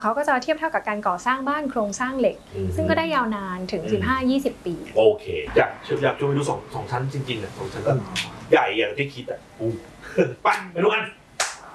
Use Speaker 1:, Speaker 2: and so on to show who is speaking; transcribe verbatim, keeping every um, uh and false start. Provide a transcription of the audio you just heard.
Speaker 1: เขาก็จะเทียบเท่ากับการก่อสร้างบ้านโครงสร้างเหล็กซึ่งก็ได้ยาวนานถึง สิบห้าถึงยี่สิบ ปี
Speaker 2: โอเคอยากอยากชวนไปดูสองสองชั้นจริงๆอ่ะสองชั้นก็ใหญ่อย่างที่คิดอ่ะไปไปดูกัน